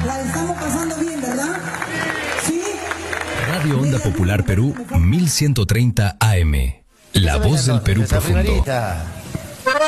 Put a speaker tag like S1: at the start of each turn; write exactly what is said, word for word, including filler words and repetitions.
S1: La estamos pasando bien, ¿verdad? ¿Sí?
S2: Radio Onda Popular Perú, mil ciento treinta A M. La voz del Perú profundo.